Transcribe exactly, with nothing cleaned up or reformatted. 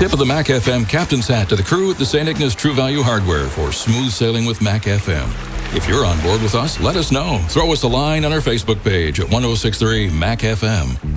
Tip of the Mac F M captain's hat to the crew at the Saint Ignace True Value Hardware for smooth sailing with Mac F M. If you're on board with us, let us know. Throw us a line on our Facebook page at one oh six three Mac F M.